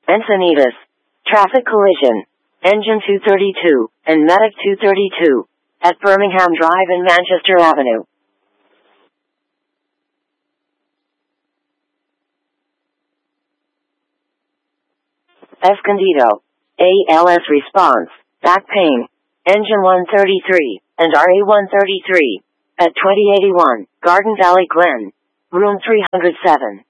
Encinitas. Traffic collision. Engine 232 and Medic 232 at Birmingham Drive and Manchester Avenue. Escondido. ALS response. Back pain. Engine 133 and RA 133 at 2081 Garden Valley Glen. Room 307.